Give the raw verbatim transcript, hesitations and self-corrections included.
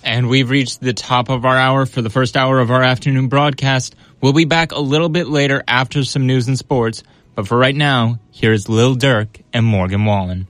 And we've reached the top of our hour for the first hour of our afternoon broadcast. We'll be back a little bit later after some news and sports. But for right now, here's Lil Durk and Morgan Wallen.